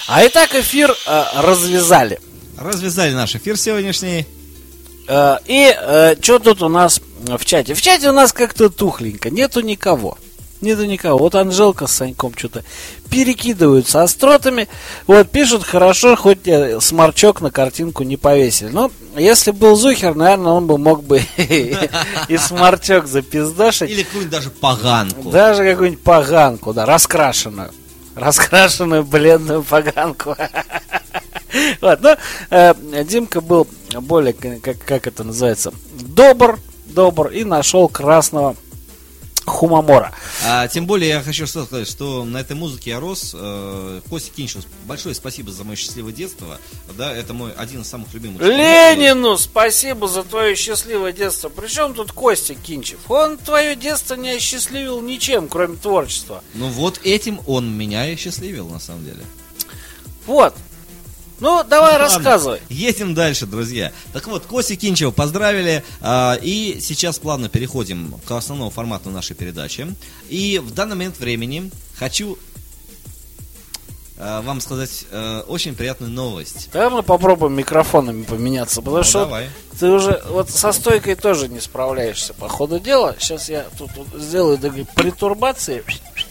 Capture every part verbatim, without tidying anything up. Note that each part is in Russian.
А итак, эфир э, развязали. Развязали наш эфир сегодняшний. Э, и э, что тут у нас в чате? В чате у нас как-то тухленько, нету никого. Нету никого. Вот Анжелка с Саньком что-то перекидываются остротами. Вот, пишут, хорошо, хоть сморчок на картинку не повесили. Но если был Зухер, наверное, он бы мог бы и сморчок запиздашить. Или какую-нибудь даже поганку. Даже какую-нибудь поганку, да, раскрашенную. Раскрашенную бледную поганку. Вот, но э, Димка был более, как, как это называется, добр, добр и нашел красного хумомора. А, тем более я хочу сказать, что на этой музыке я рос. э, Костя Кинчев, большое спасибо за мое счастливое детство. Да, это мой один из самых любимых. Ленину спасибо за твое счастливое детство. Причем тут Костя Кинчев? Он твое детство не осчастливил ничем, кроме творчества. Ну вот этим он меня и счастливил, на самом деле. Вот. Ну, давай, ну, рассказывай. Едем дальше, друзья. Так вот, Костю Кинчева поздравили. э, И сейчас плавно переходим к основному формату нашей передачи. И в данный момент времени хочу э, вам сказать э, очень приятную новость. Давай мы попробуем микрофонами поменяться. Потому Ну, что давай. ты уже вот со стойкой тоже не справляешься по ходу дела. Сейчас я тут вот сделаю такие притурбации.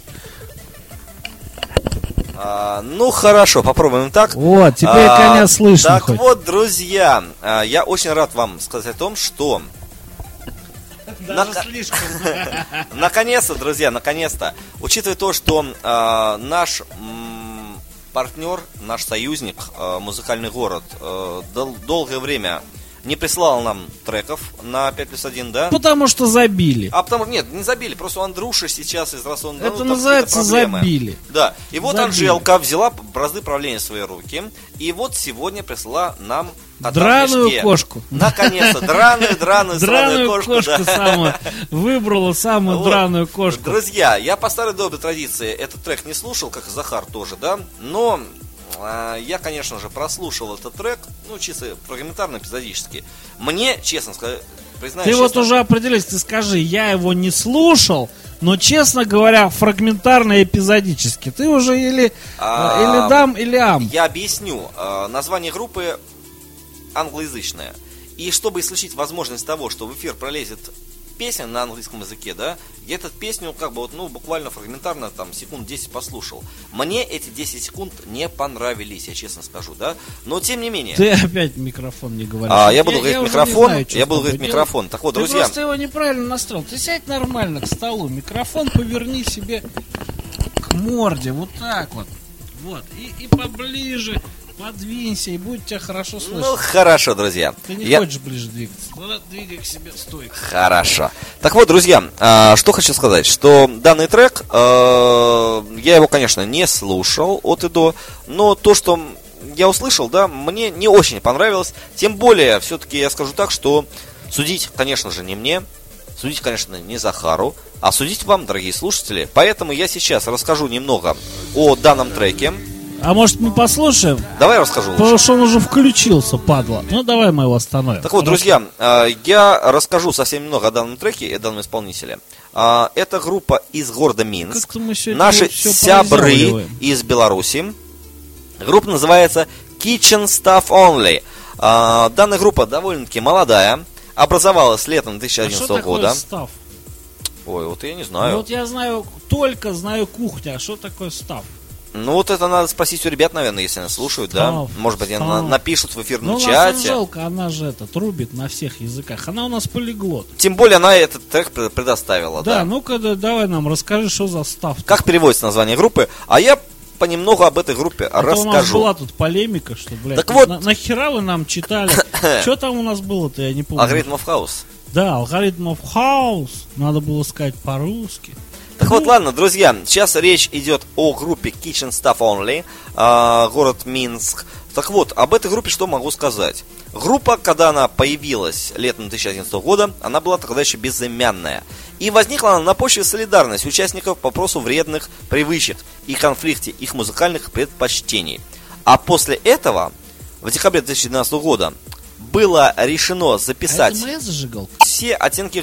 А, ну хорошо, попробуем так. Вот, теперь а, коня слышно. Так хоть. вот, друзья, а, я очень рад вам сказать о том, что Даже Нак- слишком. наконец-то, друзья, наконец-то, учитывая то, что а, наш м, партнер, наш союзник, а, музыкальный город, а, дол- долгое время не присылал нам треков на пять плюс один, да? Потому что забили. А потому что, нет, не забили, просто у Андрюши сейчас из Ростова. Это называется забили. Да, и вот Забили. Анжелка взяла бразды правления в свои руки, и вот сегодня прислала нам Драную кошку. Наконец-то, драную, драную, Драную драную кошку. кошку да. самую. Выбрала самую Вот. драную кошку. Друзья, я по старой доброй традиции этот трек не слушал, как и Захар тоже, да, но э, я, конечно же, прослушал этот трек, ну, чисто фрагментарно, эпизодически. Мне, честно сказать, признаюсь Ты честно, вот уже определись, ты скажи, я его не слушал, но, честно говоря, фрагментарно и эпизодически. Ты уже или, А, или дам, или ам. Я объясню. Э, Название группы англоязычное. И чтобы исключить возможность того, что в эфир пролезет песня на английском языке, да, я эту песню как бы вот, ну, буквально фрагментарно, там, секунд десять послушал. Мне эти десять секунд не понравились, я честно скажу, да. Но, тем не менее... Ты опять в микрофон не говоришь. А, я буду говорить уже микрофон, не знаю, что я с буду тобой говорить делать. микрофон. Так вот, Ты друзья... просто его неправильно настроил. Ты сядь нормально к столу, микрофон поверни себе к морде, вот так вот. Вот, и, и поближе подвинься, и будет тебя хорошо слышно. Ну, хорошо, друзья. Ты не Я- хочешь ближе двигаться. Тогда двигай к себе стойко. Хорошо. Так вот, друзья, а, что хочу сказать, что данный трек, а, я его, конечно, не слушал от и до, но то, что я услышал, да, мне не очень понравилось. Тем более, все-таки я скажу так, что судить, конечно же, не мне, судить, конечно, не Захару, а судить вам, дорогие слушатели. Поэтому я сейчас расскажу немного о данном треке. А может мы послушаем? Давай я расскажу лучше. Потому что он уже включился, падла. Ну давай мы его остановим. Так вот, друзья, э, я расскажу совсем немного о данном треке и о данном исполнителе. Э, Это группа из города Минск. Как-то мы сегодня Наши вот всё сябры произваливаем. из Беларуси. Группа называется Kitchen Stuff Only. Э, Данная группа довольно-таки молодая. Образовалась летом две тысячи А одиннадцатого что такое года. став? Ой, вот я не Ну, знаю. вот я знаю, только знаю кухню, а что такое став? Ну вот это надо спросить у ребят, наверное, если они слушают, да. Став, Может быть, они став. на- напишут в эфирном Ну, у нас чате. Анжелка, она же это, трубит на всех языках. Она у нас полиглот. Тем более она этот трек пред- предоставила, Да, да. ну-ка, да, давай нам расскажи, что за став. Как переводится название группы, а я понемногу об этой группе А то у нас расскажу. была тут полемика, что, блядь, Так вот. на- нахера вы нам читали? Что там у нас было-то, я не помню. Алгоритм of House. Да, алгоритмов хаус. Надо было сказать по-русски. Так вот, ладно, друзья, сейчас речь идет о группе Kitchen Stuff Only, а, город Минск. Так вот, об этой группе что могу сказать? Группа, когда она появилась летом две тысячи одиннадцатого года, она была тогда еще безымянная. И возникла она на почве солидарности участников по вопросу вредных привычек и конфликте их музыкальных предпочтений. А после этого, в декабре две тысячи двенадцатого года, было решено А записать это моя зажигалка? все оттенки